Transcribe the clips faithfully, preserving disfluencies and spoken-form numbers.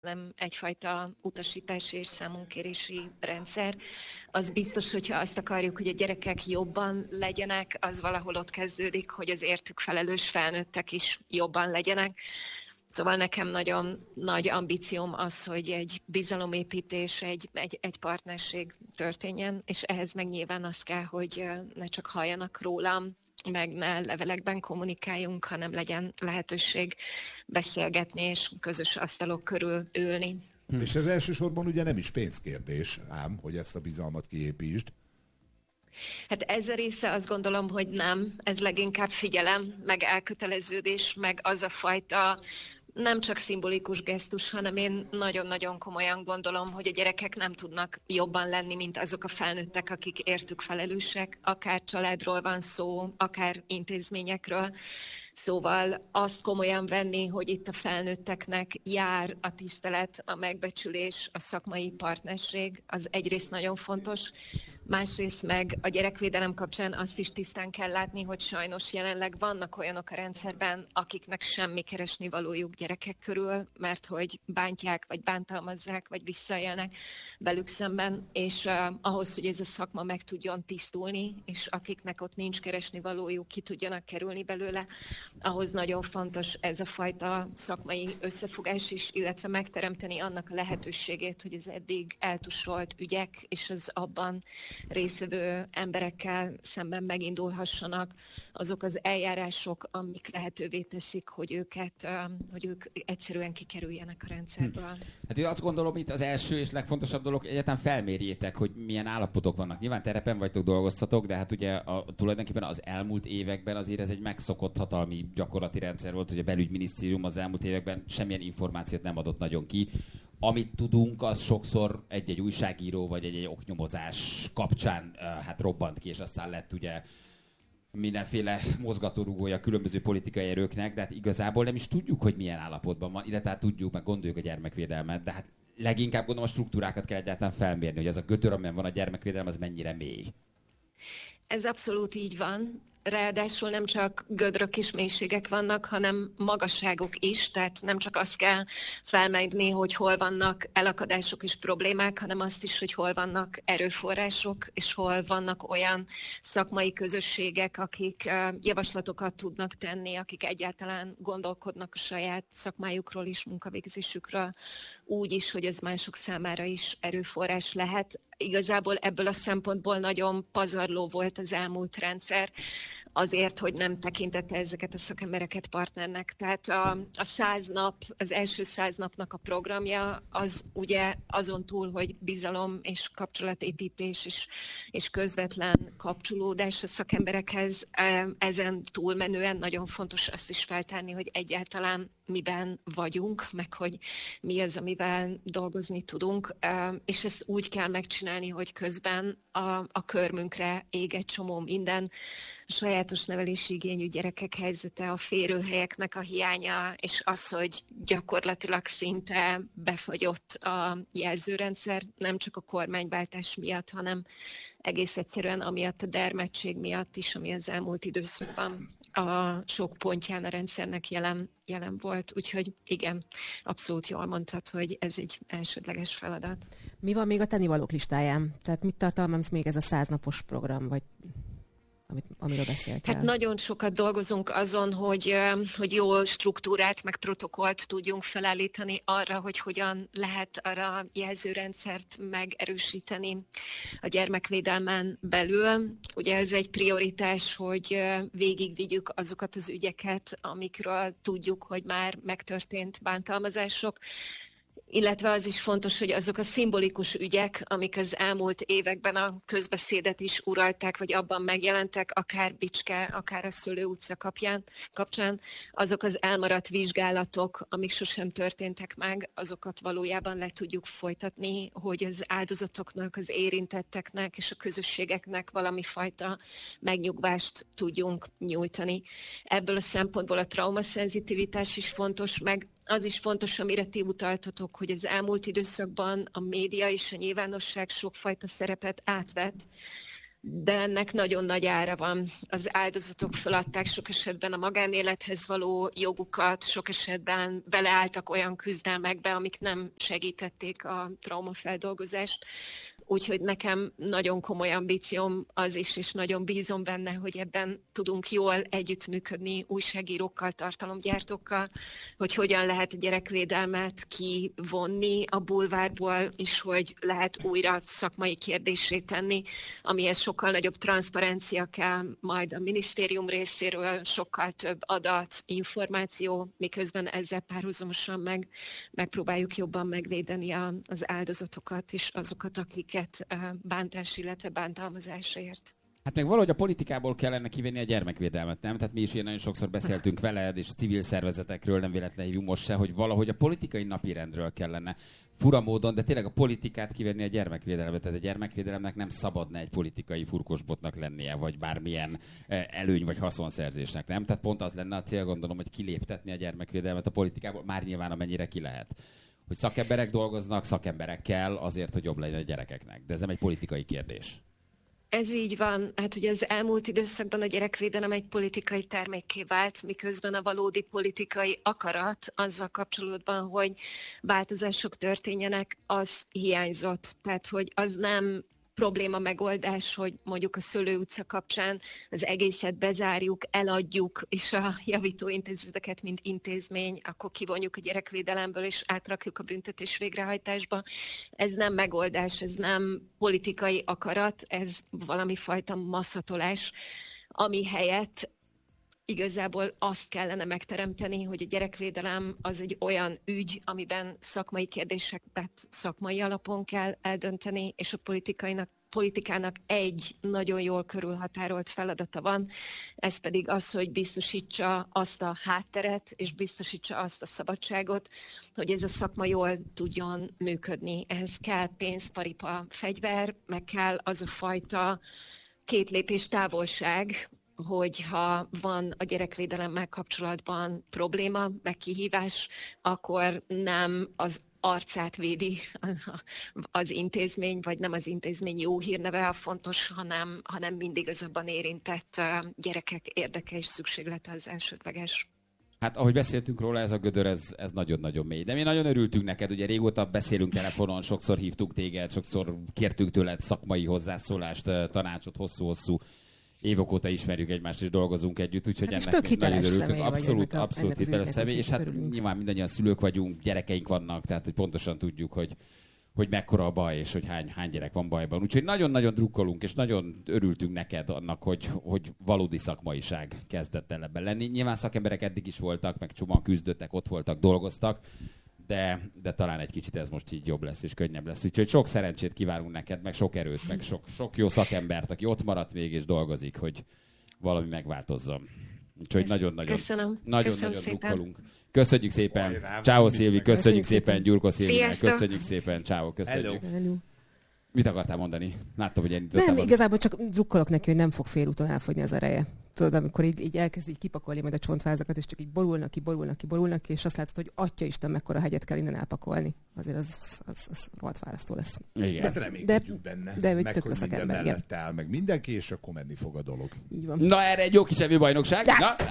nem egyfajta utasítási és számonkérési rendszer. Az biztos, hogyha azt akarjuk, hogy a gyerekek jobban legyenek, az valahol ott kezdődik, hogy az értük felelős felnőttek is jobban legyenek. Szóval nekem nagyon nagy ambícióm az, hogy egy bizalomépítés, egy, egy, egy partnerség történjen, és ehhez meg nyilván az kell, hogy ne csak halljanak rólam, meg ne levelekben kommunikáljunk, hanem legyen lehetőség beszélgetni és közös asztalok körül ülni. Hm. És ez elsősorban ugye nem is pénzkérdés, ám, hogy ezt a bizalmat kiépítsd. Hát ez a része azt gondolom, hogy nem. Ez leginkább figyelem, meg elköteleződés, meg az a fajta nem csak szimbolikus gesztus, hanem én nagyon-nagyon komolyan gondolom, hogy a gyerekek nem tudnak jobban lenni, mint azok a felnőttek, akik értük felelősek, akár családról van szó, akár intézményekről. Szóval azt komolyan venni, hogy itt a felnőtteknek jár a tisztelet, a megbecsülés, a szakmai partnerség, az egyrészt nagyon fontos. Másrészt meg a gyerekvédelem kapcsán azt is tisztán kell látni, hogy sajnos jelenleg vannak olyanok a rendszerben, akiknek semmi keresni valójuk gyerekek körül, mert hogy bántják, vagy bántalmazzák, vagy visszaélnek velük szemben, és uh, ahhoz, hogy ez a szakma meg tudjon tisztulni, és akiknek ott nincs keresni valójuk, ki tudjanak kerülni belőle, ahhoz nagyon fontos ez a fajta szakmai összefogás is, illetve megteremteni annak a lehetőségét, hogy az eddig eltusolt ügyek és az abban részvevő emberekkel szemben megindulhassanak azok az eljárások, amik lehetővé teszik, hogy őket, hogy ők egyszerűen kikerüljenek a rendszerből. Hát én azt gondolom, itt az első és legfontosabb dolog, egyáltalán felmérjétek, hogy milyen állapotok vannak. Nyilván terepen vagytok, dolgoztatok, de hát ugye a, tulajdonképpen az elmúlt években azért ez egy megszokott hatalmi gyakorlati rendszer volt, hogy a belügyminisztérium az elmúlt években semmilyen információt nem adott nagyon ki. Amit tudunk, az sokszor egy-egy újságíró vagy egy-egy oknyomozás kapcsán uh, hát robbant ki, és aztán lett ugye mindenféle mozgatórugója különböző politikai erőknek, de hát igazából nem is tudjuk, hogy milyen állapotban van, illetve hát tudjuk, meg gondoljuk a gyermekvédelmet, de hát leginkább gondolom a struktúrákat kell egyáltalán felmérni, hogy az a gödör, amiben van a gyermekvédelem, az mennyire mély. Ez abszolút így van. Ráadásul nem csak gödrök és mélységek vannak, hanem magasságok is, tehát nem csak azt kell felmérni, hogy hol vannak elakadások és problémák, hanem azt is, hogy hol vannak erőforrások, és hol vannak olyan szakmai közösségek, akik javaslatokat tudnak tenni, akik egyáltalán gondolkodnak a saját szakmájukról és munkavégzésükről, úgy is, hogy ez mások számára is erőforrás lehet. Igazából ebből a szempontból nagyon pazarló volt az elmúlt rendszer, azért, hogy nem tekintette ezeket a szakembereket partnernek. Tehát a, a száz nap, az első száz napnak a programja, az ugye azon túl, hogy bizalom és kapcsolatépítés és, és közvetlen kapcsolódás a szakemberekhez, ezen túlmenően nagyon fontos azt is feltárni, hogy egyáltalán miben vagyunk, meg hogy mi az, amivel dolgozni tudunk, és ezt úgy kell megcsinálni, hogy közben a, a körmünkre ég egy csomó minden, a sajátos nevelési igényű gyerekek helyzete, a férőhelyeknek a hiánya, és az, hogy gyakorlatilag szinte befagyott a jelzőrendszer, nem csak a kormányváltás miatt, hanem egész egyszerűen amiatt a dermedtség miatt is, ami az elmúlt időszakban a sok pontján a rendszernek jelen, jelen volt. Úgyhogy igen, abszolút jól mondtad, hogy ez egy elsődleges feladat. Mi van még a tennivalók listáján? Tehát mit tartalmaz még ez a száznapos program, vagy amit, amiről beszéltél? Hát nagyon sokat dolgozunk azon, hogy, hogy jó struktúrát, meg protokollt tudjunk felállítani arra, hogy hogyan lehet arra a jelzőrendszert megerősíteni a gyermekvédelmen belül. Ugye ez egy prioritás, hogy végigvigyük azokat az ügyeket, amikről tudjuk, hogy már megtörtént bántalmazások, illetve az is fontos, hogy azok a szimbolikus ügyek, amik az elmúlt években a közbeszédet is uralták, vagy abban megjelentek, akár Bicske, akár a Szőlő utca kapján, kapcsán, azok az elmaradt vizsgálatok, amik sosem történtek meg, azokat valójában le tudjuk folytatni, hogy az áldozatoknak, az érintetteknek és a közösségeknek valami fajta megnyugvást tudjunk nyújtani. Ebből a szempontból a traumaszenzitivitás is fontos, meg az is fontos, amire ti utaltatok, hogy az elmúlt időszakban a média és a nyilvánosság sokfajta szerepet átvett, de ennek nagyon nagy ára van. Az áldozatok feladták sok esetben a magánélethez való jogukat, sok esetben beleálltak olyan küzdelmekbe, amik nem segítették a traumafeldolgozást. Úgyhogy nekem nagyon komoly ambícióm az is, és nagyon bízom benne, hogy ebben tudunk jól együttműködni újságírókkal, tartalomgyártókkal, hogy hogyan lehet a gyerekvédelmet kivonni a bulvárból, és hogy lehet újra szakmai kérdéssé tenni, amihez sokkal nagyobb transzparencia kell majd a minisztérium részéről, sokkal több adat, információ, miközben ezzel párhuzamosan meg, megpróbáljuk jobban megvédeni a, az áldozatokat és azokat, akiket bántás, illetve bántalmazásért. Hát meg valahogy a politikából kellene kivenni a gyermekvédelmet, nem? Tehát mi is ilyen nagyon sokszor beszéltünk veled, és civil szervezetekről, nem véletlenül hívjuk most se, hogy valahogy a politikai napirendről kellene fura módon, de tényleg a politikát kivenni a gyermekvédelembe. Tehát a gyermekvédelemnek nem szabadna egy politikai furkosbotnak lennie, vagy bármilyen előny vagy haszonszerzésnek, nem? Tehát pont az lenne a cél, gondolom, hogy kiléptetni a gyermekvédelmet a politikából, már nyilván amennyire ki lehet. Hogy szakemberek dolgoznak szakemberekkel azért, hogy jobb legyen a gyerekeknek. De ez nem egy politikai kérdés. Ez így van. Hát ugye az elmúlt időszakban a gyerekvédelem egy politikai termékké vált, miközben a valódi politikai akarat azzal kapcsolatban, hogy változások történjenek, az hiányzott. Tehát, hogy az nem probléma megoldás, hogy mondjuk a Szőlő utca kapcsán az egészet bezárjuk, eladjuk, és a javítóintézeteket, mint intézmény, akkor kivonjuk a gyerekvédelemből, és átrakjuk a büntetés végrehajtásba. Ez nem megoldás, ez nem politikai akarat, ez valami fajta masszatolás, ami helyett igazából azt kellene megteremteni, hogy a gyerekvédelem az egy olyan ügy, amiben szakmai kérdéseket szakmai alapon kell eldönteni, és a politikainak, politikának egy nagyon jól körülhatárolt feladata van, ez pedig az, hogy biztosítsa azt a hátteret, és biztosítsa azt a szabadságot, hogy ez a szakma jól tudjon működni. Ehhez kell pénz, paripa, fegyver, meg kell az a fajta két lépés távolság, hogyha van a gyerekvédelemmel kapcsolatban probléma, meg kihívás, akkor nem az arcát védi az intézmény, vagy nem az intézmény jó hírneve a fontos, hanem, hanem mindig az abban érintett gyerekek érdeke és szükséglete az elsődleges. Hát ahogy beszéltünk róla, ez a gödör, ez, ez nagyon-nagyon mély. De mi nagyon örültünk neked, ugye régóta beszélünk telefonon, sokszor hívtuk téged, sokszor kértünk tőled szakmai hozzászólást, tanácsot, hosszú-hosszú évek óta ismerjük egymást és dolgozunk együtt, úgyhogy hát ennek nagyon örülünk. Abszolút, a, abszolút hiteles személy, és hát örülünk. Nyilván mindannyian szülők vagyunk, gyerekeink vannak, tehát hogy pontosan tudjuk, hogy, hogy mekkora a baj, és hogy hány, hány gyerek van bajban. Úgyhogy nagyon-nagyon drukkolunk, és nagyon örültünk neked annak, hogy, hogy valódi szakmaiság kezdett el ebben lenni. Nyilván szakemberek eddig is voltak, meg csomóan küzdöttek, ott voltak, dolgoztak, de, de talán egy kicsit ez most így jobb lesz és könnyebb lesz. Úgyhogy sok szerencsét kívánunk neked, meg sok erőt, meg sok, sok jó szakembert, aki ott maradt még és dolgozik, hogy valami megváltozzon. Úgyhogy nagyon-nagyon nagyon-nagyon drukkolunk. Köszönjük szépen. Ciao Szilvi, köszönjük szépen Gyurko Szilvinek, köszönjük szépen, ciao, köszönjük. Hello. Mit akartál mondani? Láttam, hogy ennyit. Nem, igazából csak drukkolok neki, hogy nem fog félúton elfogyni az ereje. Tudod, amikor így, így elkezd így kipakolni majd a csontvázakat, és csak így borulnak ki, borulnak ki, borulnak ki, és azt látod, hogy atya Isten, mekkora hegyet kell innen elpakolni. Azért az, az, az, az rohadt fárasztó lesz. Igen. De reménykedjük benne. De hogy meg, tök hogy minden mellett áll, meg mindenki, és akkor menni fog a dolog. Így van. Na, erre egy jó kis evő bajnokság. Yes! Na,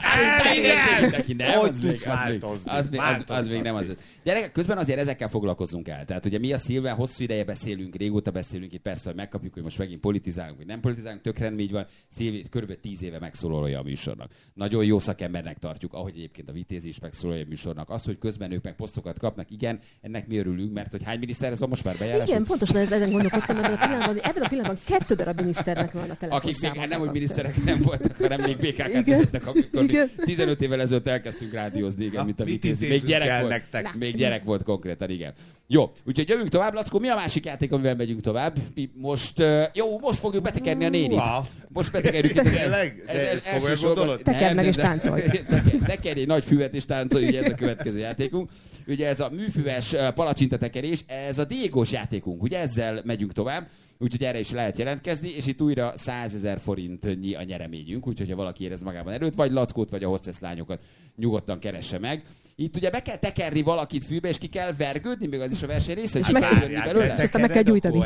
igen! Nem, hogy az tudsz még, az változni? Az, még, az, az még nem az. Gyerekek, közben azért ezekkel foglalkozunk el. Tehát ugye mi a Szilván hosszú ideje beszélünk, régóta beszélünk, itt persze, hogy megkapjuk, hogy most megint politizálunk, vagy nem politizálunk, tök rendben így van. Szilvi körülbelül tíz éve megszólalója a műsornak. Nagyon jó szakembernek tartjuk, ahogy egyébként a Vitézi is megszólalja a műsornak. Az, hogy közben ők meg posztokat kapnak, igen, ennek mi örülünk, mert hogy hány miniszter ez van most már bejárás? Igen, pontosan ez ezen gondolkodtam, ebben a pillanatban, ebben a pillanatban kettő darab miniszternek van a telefonszámok. Akik még nem, hogy miniszterek nem voltak, hanem még bé ká ká vezettek, amikor tizenöt évvel ezelőtt elkezdtünk rádiózni, igen, mint a Vitézi. Még gyerek volt, még gyerek volt konkrétan, igen. Jó, úgyhogy jövünk tovább, Lackó. Mi a másik játék, amivel megyünk tovább? Mi most, uh, jó, most fogjuk betekerni a nénit. Wow. Most betekerjük. Tényleg? De ezt komolyan gondolod? Tekerd meg és táncolj. Tekerj egy nagy füvet és táncolj, ugye ez a következő játékunk. Ugye ez a műfüves palacsintatekerés, ez a diégós játékunk, ugye ezzel megyünk tovább. úgyhogy erre is lehet jelentkezni, és itt újra százezer forintnyi a nyereményünk, úgyhogy ha valaki érez magában erőt, vagy Lackót, vagy a hostess lányokat nyugodtan keresse meg. Itt ugye be kell tekerni valakit fűbe, és ki kell vergődni, még az is a verseny része, hogy ki kell jönni belőle. Ezt meg kell gyújtani.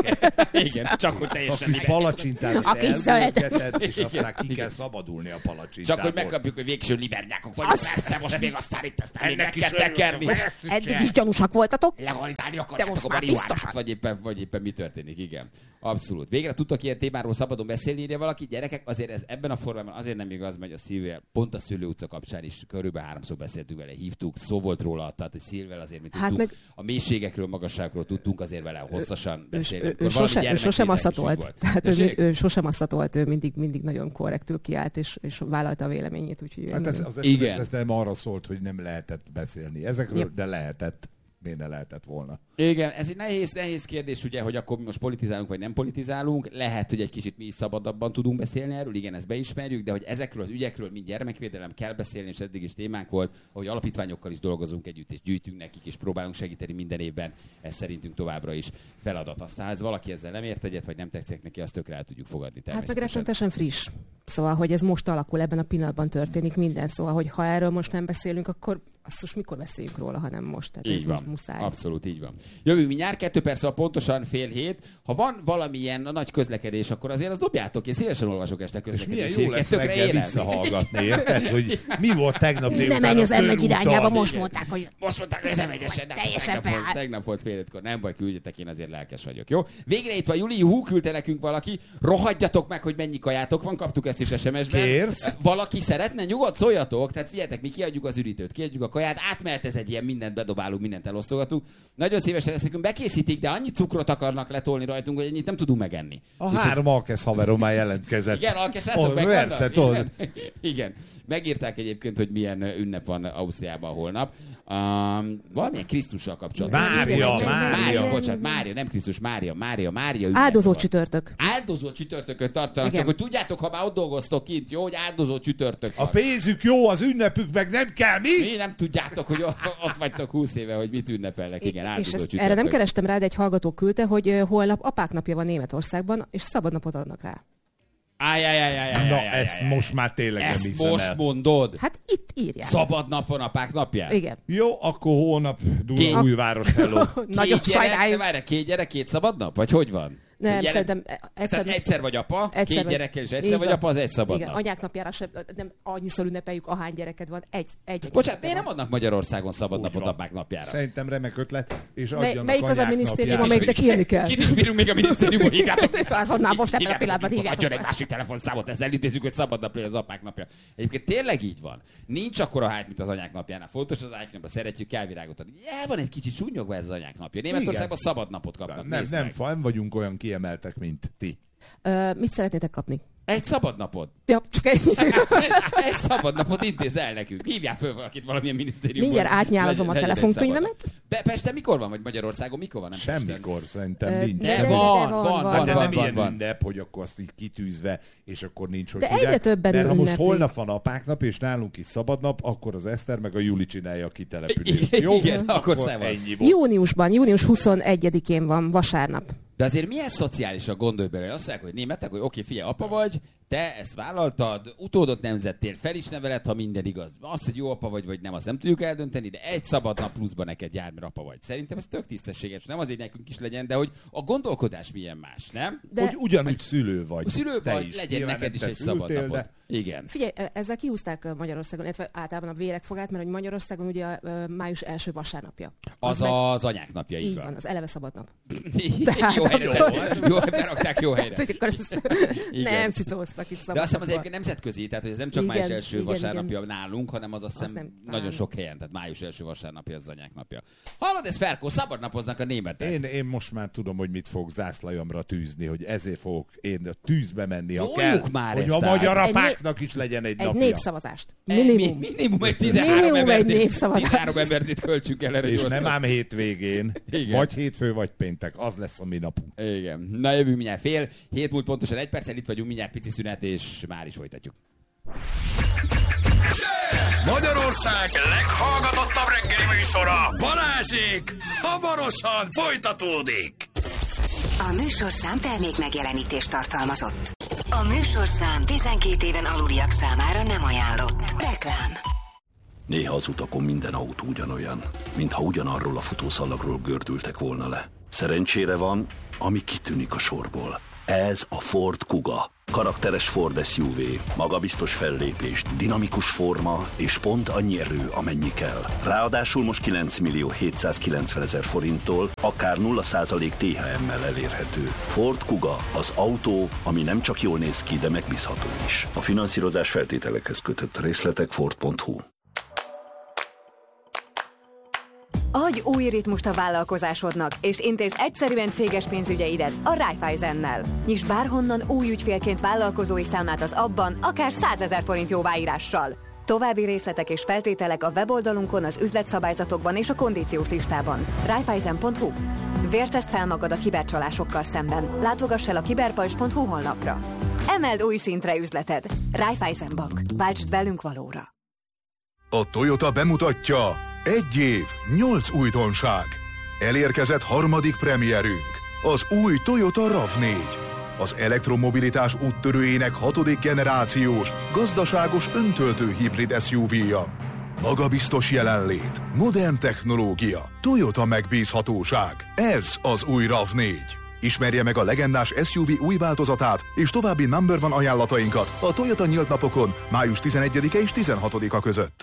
Igen, csak hogy teljesen a palacsintát elgőlgeted, és aztán ki kell szabadulni a palacsintából. Csak hogy megkapjuk, hogy végső libernyákok vagyunk, persze, most még aztán itt aztán még meg kell tekerni. Eddig is gyanúsak voltatok. Legalizálni akarjátok a marihuánát, vagy éppen, vagy éppen mi történik, igen. Abszolút. Végre tudtok ilyen témáról szabadon beszélni, írja valaki. Gyerekek, azért ez ebben a formában azért nem igaz, mert a Szilvével pont a Szőlő utca kapcsán is körülbelül háromszor beszéltünk vele, hívtuk, szó volt róla, tehát a Szilvével azért mi tudtunk, hát meg... a mélységekről, magasságról tudtunk azért vele hosszasan beszélni. Ő, ő, ő, sose, ő sosem asszatolt. Tehát ő, ő sosem asszatolt, ő mindig, mindig nagyon korrektül kiállt, és, és vállalta a véleményét. Úgyhogy hát ez, az igen. Ez nem arra szólt, hogy nem lehetett beszélni ezekről, ja. De lehetett. Miért ne lehetett volna? Igen, ez egy nehéz, nehéz kérdés, ugye, hogy akkor mi most politizálunk, vagy nem politizálunk. Lehet, hogy egy kicsit mi is szabadabban tudunk beszélni erről, igen, ezt beismerjük, de hogy ezekről az ügyekről, mint gyermekvédelem kell beszélni, és eddig is témánk volt, hogy alapítványokkal is dolgozunk együtt, és gyűjtünk nekik, és próbálunk segíteni minden évben. Ez szerintünk továbbra is feladat. Aztán, ha ez valaki ezzel nem ért egyet, vagy nem tetszik neki, azt tökre el tudjuk fogadni. Hát meg rettenetesen friss. Szóval, hogy ez most alakul, ebben a pillanatban történik minden. Szóval, hogy ha erről most nem beszélünk, akkor azt most mikor beszéljünk róla, ha nem most. Tehát így ez van. Muszáj. Abszolút így van. Jövünk mindjárt, kettő perc, szóval pontosan fél hét. Ha van valamilyen a nagy közlekedés, akkor azért azt dobjátok, én szívesen olvasok este közlekedés. És milyen jó lesz reggel visszahallgatni, érted, hogy mi volt tegnap délután. Nem menj az em egy irányába, most mondták, hogy... Most mondták, hogy az em egyesen teljesen fel. Tegnap volt fél hétkor, nem baj, küldjetek, én azért lelkes vagyok, jó? Végre itt van Juli, hú, küldte nekünk valaki, rohadjatok meg, hogy mennyi kajátok van, kaptuk ezt is es em es-ben. Kérsz? Valaki szeretne, nyugodt szóljatok, tehát figyeljetek, mi kiadjuk az üdítőt, kiadjuk a kaját, átmehet ez egy ilyen mindent bedobálunk, mindent elosztogatunk. Nagyon szívesen leszünk, bekészítik, de annyi cukrot akarnak letolni rajtunk, hogy ennyit nem tudunk megenni. A Úgy, három alkesz haverom már jelentkezett. Igen, alkesz srácok megvannak. Igen. Igen. Megírták egyébként, hogy milyen ünnep van Ausztriában holnap. Um, valamilyen Krisztussal kapcsolatban. Mária, Mária. Mária, bocsánat, Mária, nem Krisztus, Mária, Mária, Mária ünnep áldozó van. Csütörtök. Áldozó csütörtököt tartanak, csak hogy tudjátok, ha már ott dolgoztok kint, jó, hogy áldozó csütörtök van. A pénzük jó, az ünnepük meg nem kell, mi? Mi nem tudjátok, hogy ott vagytok húsz éve, hogy mit ünnepelnek. Igen, áldozó csütörtök. Erre nem kerestem rá, de egy hallgató küldte, hogy holnap apák napja van Németországban, és szabadnapot adnak rá. Ájjájjájjájjájjájjáj. Na, ezt most már tényleg nem hiszem el. Ezt most mondod? Hát itt írják. Szabad napon apák napján? Igen. Jó, akkor hónap Duna újváros, hello. Nagyon sajnáljuk. Várj, két gyerek, két szabad nap? Vagy hogy van? Nem, gyerek... szerintem egyszer... egyszer vagy apa, egyszer két vagy... gyerekkel és egyszer vagy apa, az egy szabad igen, nap. anyák napjára sem, nem annyiszor ünnepeljük, ahány gyereked van, egy, egy, egy bocsánat, miért nem adnak Magyarországon szabad napot apák napjára? Szerintem remek ötlet, és Mely, adjanak melyik az a minisztérium, amelyiknek írni kell? Kit is bírunk még a minisztériumon, hívjátok. Azonnal most ebben a pillanatban hívjátok. Adjon egy másik telefonszámot, ezzel elintézzük, hogy szabad napja az apák napja. Egyébként tényleg így van. Nincs akkora hype, mint az anyák napjánál. Fontos az anyák napja, szeretjük kelvirágot adni. El van egy kicsit súnyogva ez az anyák napja. Németországban szabad napot kapnak. Nem, nem, nem vagyunk olyan kiemeltek, mint ti. Uh, mit szeretnétek kapni? Egy szabad napot. Ja, csak egy. Egy szabad napot intéz el nekünk. Hívjál föl valakit valamilyen minisztériumból. Mindjárt átnyálazom a telefonkönyvemet. Be, Pesten mikor van, vagy Magyarországon mikor van? Nem Semmikor szerintem uh, nincs. De, de, van, van, van, van, de van, nem van, ilyen van. ünnep, hogy akkor azt így kitűzve, és akkor nincs, hogy de egyre többen mert ha most ünneplik. holnap van apák nap, és nálunk is szabad nap, akkor az Eszter meg a Juli csinálja a kitelepülést. Igen, jó? igen, akkor, akkor ennyi volt. Júniusban, június huszonegyedikén van, vasárnap. De azért milyen szociálisan gondolj bele, hogy azt mondják, hogy németek, hogy oké, figyelj, apa vagy, te ezt vállaltad, utódot nemzettél, fel is neveled, ha minden igaz. Az, hogy jó apa vagy, vagy nem, azt nem tudjuk eldönteni, de egy szabad nap pluszban neked jár, mert apa vagy. Szerintem ez tök tisztességes, nem azért nekünk is legyen, de hogy a gondolkodás milyen más, nem? De hogy ugyanúgy szülő vagy. Szülő vagy, is. legyen Nyilván neked is egy szabad napod. De... Igen. Figyelj, ezzel kihúzták Magyarországon, illetve általában a véregfogát, mert hogy Magyarországon ugye május első vasárnapja. Az, az meg... az anyák napja, így van. van, az eleve szabad nap. Jó helyre, jó, berakták jó helyre. Nem cicóztak itt szabad. De azt hiszem az egyébként nemzetközi, tehát hogy ez nem csak igen, május első igen, vasárnapja igen. nálunk, hanem az azt hiszem nem, nagyon sok helyen, tehát május első vasárnapja az anyák napja. Hallod, ez Ferkó, szabad napoznak a németek. Én, én most már tudom, hogy mit fogok zászlajomra tűzni, hogy ezért fogok én a tűzbe menni, ha kell, már hogy a magyar apáknak is legyen egy, egy napja. Népszavazást. Minimum. Minimum egy tizenhárom embert itt költsünk el erre. És nem ám hétvégén, vagy hétfő, vagy péntek, az lesz a mi napunk. Igen. Na jövünk mindjárt fél, hét múlt pontosan egy perccel, itt vagyunk, mindjárt pici szünet, és már is folytatjuk. Magyarország leghallgatottabb reggeli műsora, Balázsék hamarosan folytatódik. A műsorszám termék megjelenítést tartalmazott. A műsorszám tizenkét éven aluliak számára nem ajánlott. Reklám. Néha az utakon minden autó ugyanolyan, mintha ugyanarról a futószalagról gördültek volna le. Szerencsére van, ami kitűnik a sorból. Ez a Ford Kuga. Karakteres Ford es u vé, magabiztos fellépés, dinamikus forma és pont annyi erő, amennyi kell. Ráadásul most kilenc millió hétszázkilencven ezer forinttól akár nulla százalék té há emmel elérhető. Ford Kuga, az autó, ami nem csak jól néz ki, de megbízható is. A finanszírozás feltételekhez kötött. Részletek ford pont hu. Adj új ritmust a vállalkozásodnak, és intézz egyszerűen céges pénzügyeidet a Raiffeisennel. Nyisd bárhonnan új ügyfélként vállalkozói számlát az abban, akár százezer forint jóváírással. További részletek és feltételek a weboldalunkon, az üzletszabályzatokban és a kondíciós listában. Raiffeisen pont hu. Vértezd fel magad a kibercsalásokkal szemben. Látogass el a kiberpajzs pont hu honlapra. Emeld új szintre üzleted. Raiffeisen Bank. Váltsd velünk valóra. A Toyota bemutatja: egy év, nyolc újdonság. Elérkezett harmadik premierünk, az új Toyota rav négy. Az elektromobilitás úttörőjének hatodik generációs, gazdaságos öntöltő hibrid es u vé-ja. Magabiztos jelenlét, modern technológia, Toyota megbízhatóság. Ez az új rav négy. Ismerje meg a legendás es u vé új változatát és további number one ajánlatainkat a Toyota nyílt napokon május tizenegyedike és tizenhatodika között.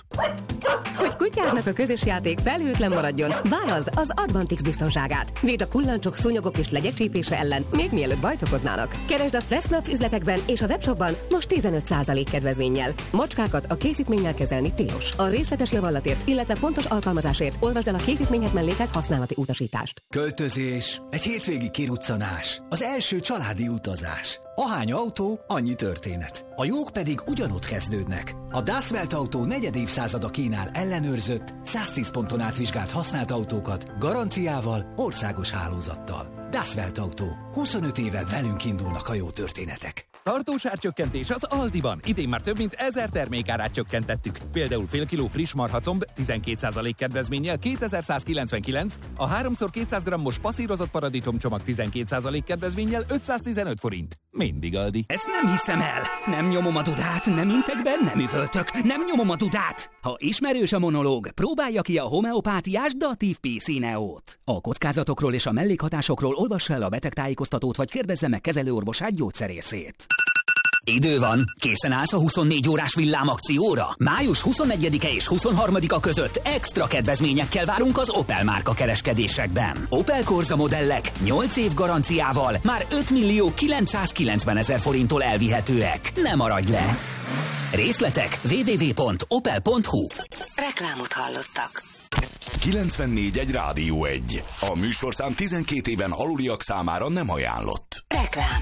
Hogy kutyádnak a közös játék felhőtlen maradjon, válaszd az Advantix biztonságát. Véd a kullancsok, szúnyogok és legyek csípése ellen, még mielőtt bajt okoznának. Keresd a Fressnapf üzletekben és a webshopban most tizenöt százalék kedvezménnyel. Macskákat a készítménnyel kezelni tilos. A részletes javallatért, illetve pontos alkalmazásért olvasd el a készítményhez mellékelt használati utasítást. Költözés, egy hétvégi kiruccanás, az első családi utazás. Ahány autó, annyi történet. A jók pedig ugyanott kezdődnek. A Das Welt Autó negyedévszázada kínál ellenőrzött, száztíz ponton átvizsgált használt autókat, garanciával, országos hálózattal. Das Welt Autó. huszonöt éve velünk indulnak a jó történetek. Tartós árcsökkentés az Aldiban. Idén már több mint ezer termékárát csökkentettük. Például fél kiló friss marhacomb tizenkét százalék kedvezménnyel kétezer-százkilencvenkilenc, a háromszor kétszáz grammos passzírozott paradicsomcsomag tizenkét százalék kedvezménnyel ötszáztizenöt forint. Mindig Aldi. Ezt nem hiszem el. Nem nyomom a dudát, nem intek be, nem üvöltök. Nem nyomom a dudát. Ha ismerős a monológ, próbálja ki a homeopátiás Datív P-Cineót. A kockázatokról és a mellékhatásokról olvassa el a betegtájékoztatót, vagy kérdezze meg kezelőorvosát, gyógyszerészét. Idő van, készen állsz a huszonnégy órás villámakcióra? május huszonegyedike és huszonharmadika között extra kedvezményekkel várunk az Opel márka kereskedésekben. Opel Corsa modellek nyolc év garanciával már öt millió kilencszázkilencven ezer forinttól elvihetőek. Ne maradj le! Részletek double-u double-u double-u pont opel pont hu. Reklámot hallottak. kilencvennégy egy Rádió egy. A műsorszám tizenkét éven aluliak számára nem ajánlott. Reklám.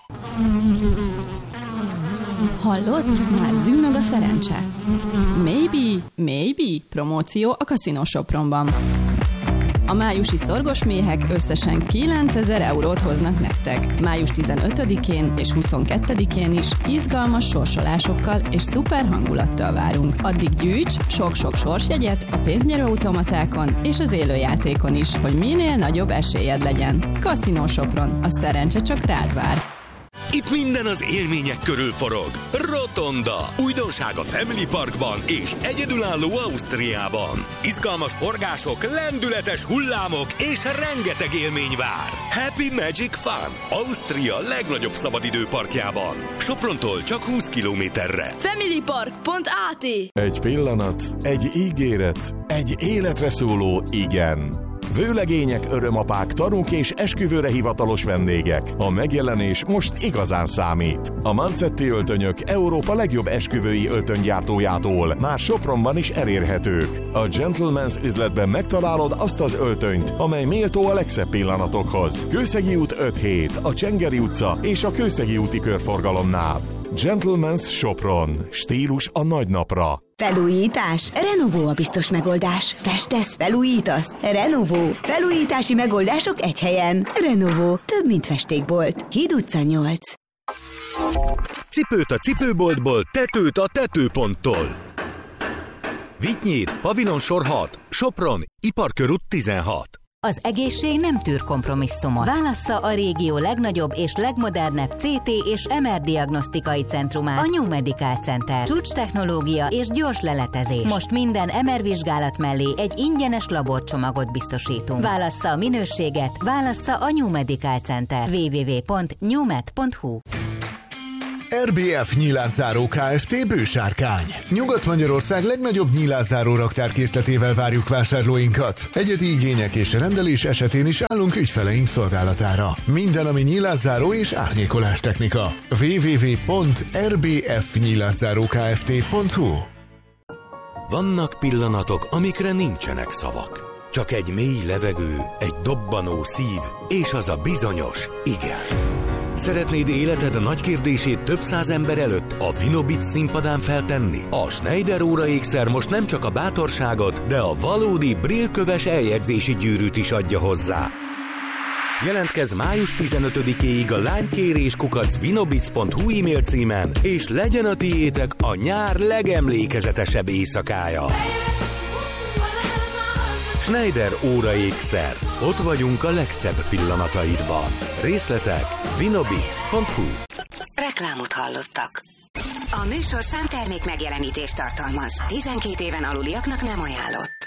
Hallod? Már zümmög a szerencse. Maybe, maybe, promóció a Casino Sopronban. A májusi szorgos méhek összesen kilencezer eurót hoznak nektek. május tizenötödikén és huszonkettedikén is izgalmas sorsolásokkal és szuper hangulattal várunk. Addig gyűjts sok-sok sorsjegyet a pénznyerő automatákon és az élőjátékon is, hogy minél nagyobb esélyed legyen. Casino Sopron, a szerencse csak rád vár. Itt minden az élmények körül forog. Rotonda. Újdonság a Family Parkban és egyedülálló Ausztriában. Izgalmas forgások, lendületes hullámok és rengeteg élmény vár. Happy Magic Fun. Ausztria legnagyobb szabadidőparkjában. Soprontól csak húsz kilométerre. Familypark pont á té. Egy pillanat, egy ígéret, egy életre szóló igen. Vőlegények, örömapák, tanúk és esküvőre hivatalos vendégek. A megjelenés most igazán számít. A Mancetti öltönyök Európa legjobb esküvői öltönygyártójától már Sopronban is elérhetők. A Gentleman's üzletben megtalálod azt az öltönyt, amely méltó a legszebb pillanatokhoz. Kőszegi út öt hét, a Csengeri utca és a Kőszegi úti körforgalomnál. Gentleman's Sopron. Stílus a nagy napra. Felújítás? Renovó a biztos megoldás. Festesz, felújítasz? Renovó. Felújítási megoldások egy helyen. Renovó. Több, mint festékbolt. Híd utca nyolc. Cipőt a cipőboltból, tetőt a tetőponttól. Vitynyír, Pavilon sor hat, Sopron, Iparkörút tizenhat. Az egészség nem tűr kompromisszumot. Válassza a régió legnagyobb és legmodernebb cé té és em er diagnosztikai centrumát, a New Medical Center. Csúcs technológia és gyors leletezés. Most minden em er vizsgálat mellé egy ingyenes laborcsomagot biztosítunk. Válassza a minőséget, válassza a New Medical Center. double-u double-u double-u pont newmed pont hu. er bé ef Nyilászáró Kft. Bősárkány. Nyugat-Magyarország legnagyobb nyilászáró raktárkészletével várjuk vásárlóinkat. Egyedi igények és rendelés esetén is állunk ügyfeleink szolgálatára. Minden, ami nyilászáró és árnyékolás technika. double-u double-u double-u pont er bé ef nyilászáró kft pont hu. Vannak pillanatok, amikre nincsenek szavak. Csak egy mély levegő, egy dobbanó szív, és az a bizonyos igen. Szeretnéd életed nagy kérdését több száz ember előtt a Vinobic színpadán feltenni? A Schneider óraékszer most nem csak a bátorságot, de a valódi brillköves eljegyzési gyűrűt is adja hozzá. Jelentkezz május tizenötödikéig a lánykérés kukac vinobic pont hu e-mail címen, és legyen a tiétek a nyár legemlékezetesebb éjszakája. Schneider óraékszer. Ott vagyunk a legszebb pillanataidban. Részletek vinobic pont hu. Reklámot hallottak. A műsorszám termék megjelenítést tartalmaz. tizenkét éven aluliaknak nem ajánlott.